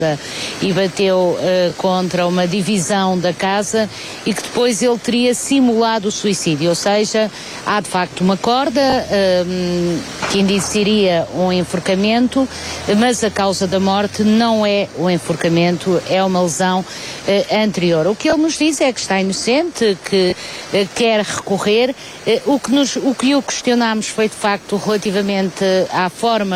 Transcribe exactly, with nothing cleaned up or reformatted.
e bateu uh, contra uma divisão da casa e que depois ele teria simulado o suicídio, ou seja, há de facto uma corda uh, que indiciaria um enforcamento, mas a causa da morte não é o enforcamento, é uma lesão uh, anterior. O que ele nos diz é que está inocente, que uh, quer recorrer. Uh, o que nos, o que o questionámos foi de facto relativamente à forma